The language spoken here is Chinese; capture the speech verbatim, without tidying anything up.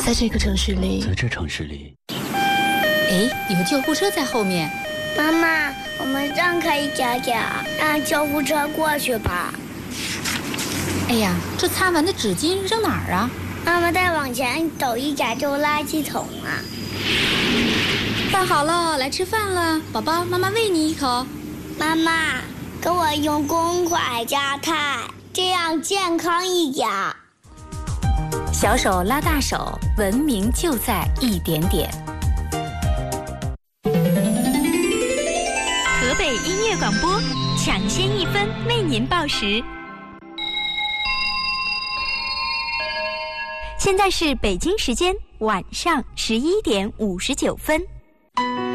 在这个城市里， 在这城市里， 哎，有救护车在后面。 妈妈，我们让开一点点，让救护车过去吧。 哎呀，这擦完的纸巾扔哪儿啊？ 妈妈，再往前走一点就是垃圾桶啊。 饭好了，来吃饭了，宝宝，妈妈喂你一口。 妈妈，给我用公筷夹菜，这样健康一点。 小手拉大手，文明就在一点点。 河北音乐广播，抢先一分为您报时。现在是北京时间晚上十一点五十九分。